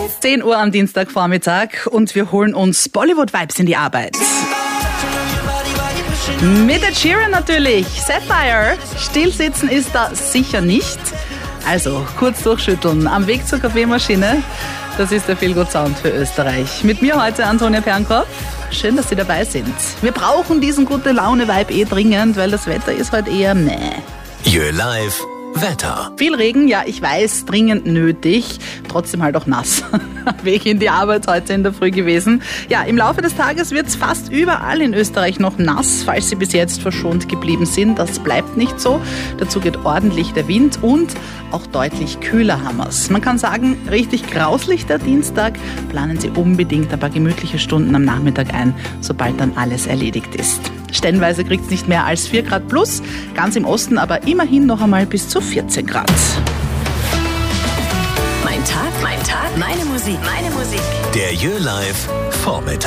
10 Uhr am Dienstagvormittag und wir holen uns Bollywood-Vibes in die Arbeit. Mit Ed Sheeran natürlich. Sapphire. Stillsitzen ist da sicher nicht. Also kurz durchschütteln. Am Weg zur Kaffeemaschine. Das ist der Feel-Good-Sound für Österreich. Mit mir heute Antonia Pernkopf. Schön, dass Sie dabei sind. Wir brauchen diesen Gute-Laune-Vibe dringend, weil das Wetter ist heute eher meh. You're live. Wetter. Viel Regen, ja, ich weiß, dringend nötig. Trotzdem halt auch nass. Weg in die Arbeit heute in der Früh gewesen. Ja, im Laufe des Tages wird es fast überall in Österreich noch nass, falls Sie bis jetzt verschont geblieben sind. Das bleibt nicht so. Dazu geht ordentlich der Wind und auch deutlich kühler haben wir's. Man kann sagen, richtig grauslich der Dienstag. Planen Sie unbedingt ein paar gemütliche Stunden am Nachmittag ein, sobald dann alles erledigt ist. Stellenweise kriegt es nicht mehr als 4 Grad plus, ganz im Osten aber immerhin noch einmal bis zu 14 Grad. Mein Tag, meine Musik. Der You're live Vormittag.